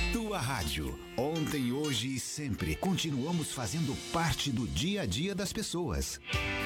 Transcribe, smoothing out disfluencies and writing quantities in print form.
Tua rádio. Ontem, hoje e sempre. Continuamos fazendo parte do dia a dia das pessoas.